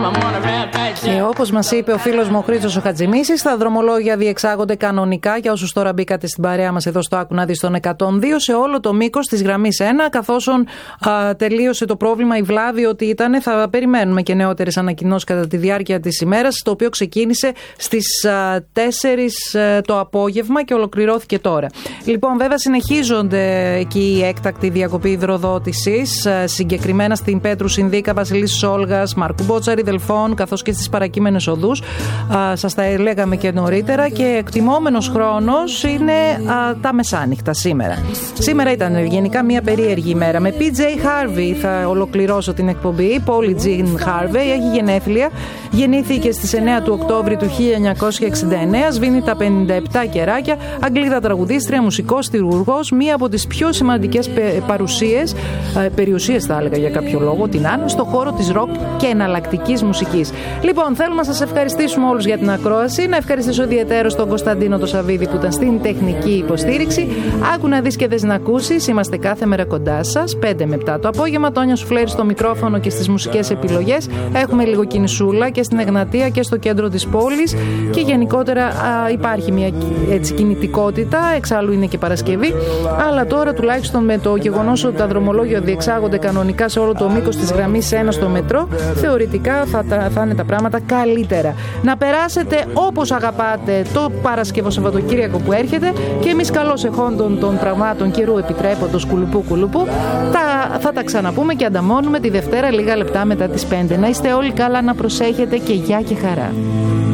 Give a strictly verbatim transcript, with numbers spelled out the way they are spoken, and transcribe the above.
Και όπως μας είπε ο φίλος μου ο Χρήστος ο Χατζημίσης, τα δρομολόγια διεξάγονται κανονικά για όσους τώρα μπήκατε στην παρέα μας εδώ στο Άκου να δεις τον εκατόν δύο σε όλο το μήκος της γραμμής ένα, καθώς τελείωσε το πρόβλημα, η βλάβη ότι ήταν. Θα περιμένουμε και νεότερες ανακοινώσεις κατά τη διάρκεια της ημέρας, το οποίο ξεκίνησε στις α, τέσσερις α, το απόγευμα και ολοκληρώθηκε τώρα. Λοιπόν, βέβαια συνεχίζονται εκεί η έκτακτη διακοπή υδροδότησης, α, συγκεκριμένα στην Πέτρου Συνδίκα, Βασιλής Όλγας, Μαρκού Μπότσαρη, Δελφών, καθώς και στις παρακείμενες οδούς. Α, σας τα λέγαμε και νωρίτερα, και εκτιμόμενος χρόνος είναι α, τα μεσάνυχτα σήμερα. Σήμερα ήταν γενικά μια περίεργη ημέρα. Με πι τζέι Harvey θα ολοκληρώσω την εκπομπή. Η Polly Jean Harvey έχει γενέθλια. Γεννήθηκε στις εννέα του Οκτώβρη του χίλια εννιακόσια εξήντα εννέα, σβήνει τα πενήντα επτά κεράκια, Αγγλίδα τραγουδίστρια, μουσικός, στιουργός, μία από τις πιο σημαντικές παρουσίες, περιουσίες θα έλεγα για κάποιο λόγο, την Άννα, στο χώρο της ροκ και εναλλακτικής μουσικής. Λοιπόν, θέλουμε να σας ευχαριστήσουμε όλους για την ακρόαση, να ευχαριστήσω ιδιαιτέρως τον Κωνσταντίνο το Σαββίδη που ήταν στην τεχνική υποστήριξη. Άκου να δεις και δες να ακούσεις. Είμαστε κάθε μέρα κοντά σας, πέντε με επτά το απόγευμα. Τόνια Σουφλέρη στο μικρόφωνο και στις μουσικές επιλογές. Έχουμε λίγο κινησούλα και στην Εγνατία και στο κέντρο της πόλης, και γενικότερα α, υπάρχει μια έτσι, κινητικότητα. Εξάλλου είναι και Παρασκευή. Αλλά τώρα τουλάχιστον με το γεγονός ότι τα δρομολόγια διεξάγονται κανονικά σε όλο το μήκος της γραμμής ένα στο μετρό, θεωρητικά θα, θα είναι τα πράγματα καλύτερα. Να περάσετε όπως αγαπάτε το Παρασκευό Σαββατοκύριακο που έρχεται, και εμείς καλώς εχόντων των πραγμάτων καιρού επιτρέποντος κουλουπού κουλουπού τα, θα τα ξαναπούμε και ανταμώνουμε τη Δευτέρα λίγα λεπτά μετά τις πέντε. Να είστε όλοι καλά, να προσέχετε, και γεια και χαρά.